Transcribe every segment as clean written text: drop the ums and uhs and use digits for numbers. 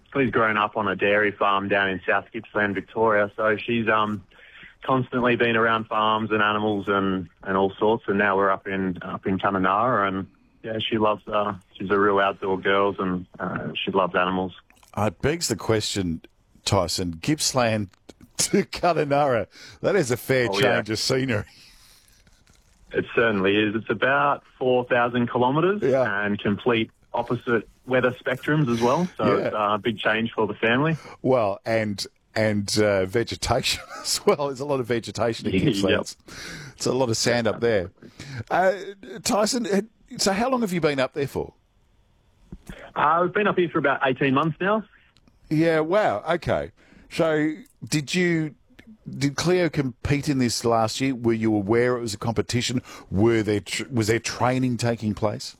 Clee's grown up on a dairy farm down in South Gippsland, Victoria, so she's constantly been around farms and animals and all sorts, and now we're up in Kununurra, and yeah, she loves, she's a real outdoor girl, and she loves animals. It begs the question, Tyson, Gippsland to Kununurra, that is a fair change of scenery. It certainly is. It's about 4,000 kilometres and complete opposite weather spectrums as well, so it's a big change for the family. Well, and vegetation as well. There's a lot of vegetation in Gippsland. It's a lot of sand up there. Tyson, so how long have you been up there for? We've been up here for about 18 months now. Yeah, wow, okay. So did Cleo compete in this last year? Were you aware it was a competition? Was there training taking place?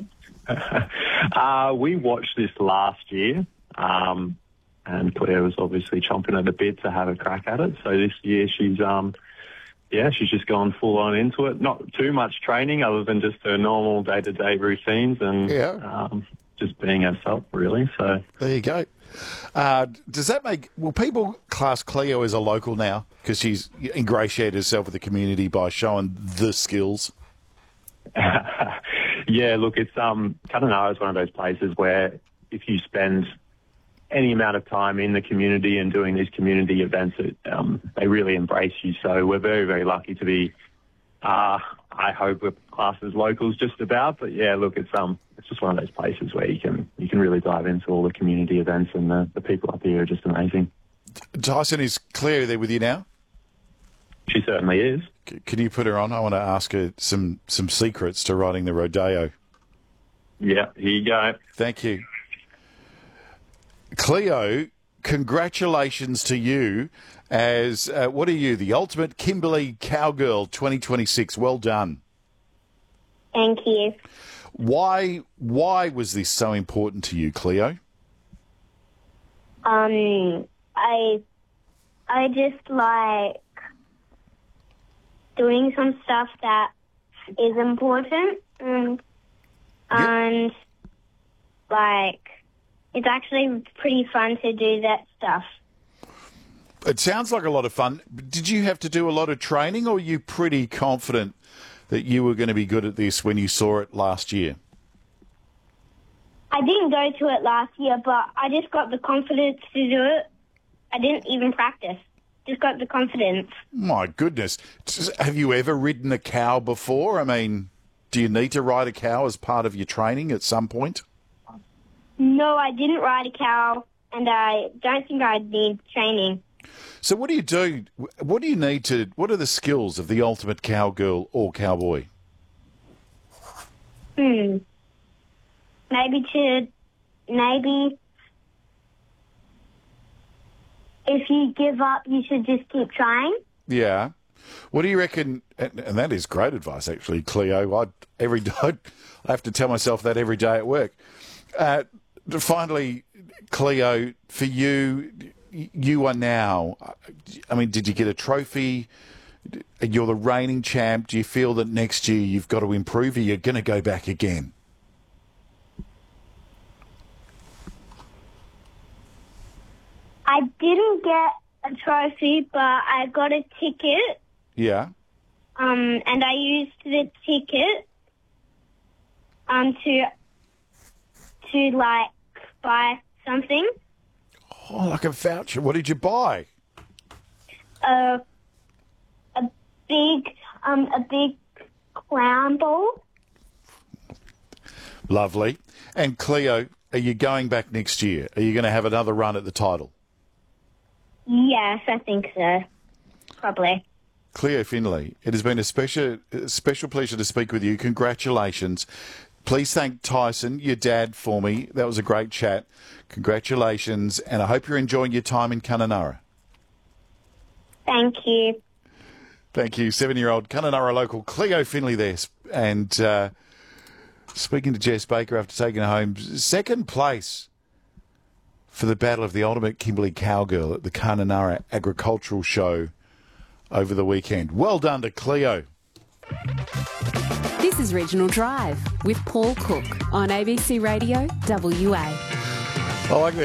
We watched this last year, and Cleo was obviously chomping at the bit to have a crack at it. So this year she's just gone full on into it. Not too much training other than just her normal day-to-day routines and just being herself, really. So there you go. Does that will people class Cleo as a local now because she's ingratiated herself with the community by showing the skills? Yeah, look, it's Kununurra is one of those places where if you spend any amount of time in the community and doing these community events, they really embrace you. So we're very, very lucky to be. I hope we're classed as locals just about, but yeah, look, it's just one of those places where you can really dive into all the community events, and the people up here are just amazing. Tyson, is Cleo there with you now? She certainly is. Can you put her on? I want to ask her some secrets to riding the rodeo. Yeah, here you go. Thank you. Cleo, congratulations to you as, what are you, the ultimate Kimberley Cowgirl 2026. Well done. Thank you. Why was this so important to you, Cleo? I just like doing some stuff that is important, and like it's actually pretty fun to do that stuff. It sounds like a lot of fun. Did you have to do a lot of training, or were you pretty confident that you were going to be good at this when you saw it last year? I didn't go to it last year, but I just got the confidence to do it. I didn't even practice. Just got the confidence. My goodness. Have you ever ridden a cow before? I mean, do you need to ride a cow as part of your training at some point? No, I didn't ride a cow, and I don't think I need training. So what do you do? What do you need to... What are the skills of the ultimate cowgirl or cowboy? Maybe if you give up, you should just keep trying. Yeah. What do you reckon? And that is great advice, actually, Cleo. I have to tell myself that every day at work. Finally, Cleo, for you, you are now, I mean, did you get a trophy? You're the reigning champ. Do you feel that next year you've got to improve, or you're going to go back again? I didn't get a trophy, but I got a ticket. Yeah. And I used the ticket to like buy something. Oh, like a voucher. What did you buy? A big clown ball. Lovely. And Cleo, are you going back next year? Are you going to have another run at the title? Yes, I think so. Probably. Cleo Finley, it has been a special pleasure to speak with you. Congratulations. Please thank Tyson, your dad, for me. That was a great chat. Congratulations, and I hope you're enjoying your time in Kununurra. Thank you. Thank you. 7-year-old Kununurra local Cleo Finley there. And speaking to Jess Baker after taking her home, second place for the battle of the ultimate Kimberley Cowgirl at the Kununurra Agricultural Show over the weekend. Well done to Cleo. This is Regional Drive with Paul Cook on ABC Radio WA. I like that.